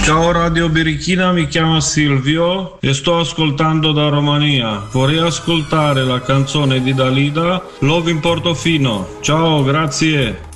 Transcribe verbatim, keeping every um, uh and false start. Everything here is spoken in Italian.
Ciao Radio Birichina, mi chiamo Silvio e sto ascoltando da Romania. Vorrei ascoltare la canzone di Dalida, Love in Portofino. Ciao, grazie.